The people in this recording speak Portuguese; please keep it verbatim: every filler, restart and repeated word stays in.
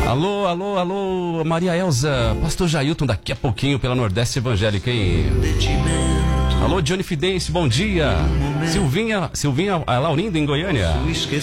Alô, alô, alô, Maria Elza, Pastor Jailton daqui a pouquinho pela Nordeste Evangélica, hein? Alô, Johnny Fidêncio, bom dia. Silvinha, Silvinha Laurindo em Goiânia.